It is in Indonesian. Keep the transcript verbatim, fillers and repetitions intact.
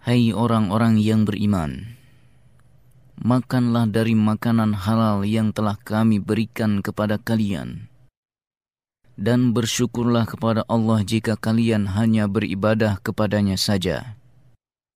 Hai orang-orang yang beriman, makanlah dari makanan halal yang telah kami berikan kepada kalian, dan bersyukurlah kepada Allah jika kalian hanya beribadah kepadanya saja.